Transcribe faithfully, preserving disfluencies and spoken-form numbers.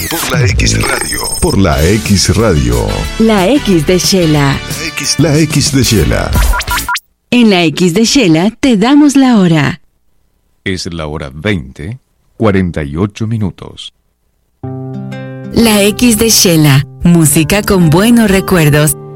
Por la X Radio. Por la X Radio. La X de Shela. La X, La X de Shela. En la X de Shela te damos la hora. Es la hora veinte, cuarenta y ocho minutos. La X de Shela. Música con buenos recuerdos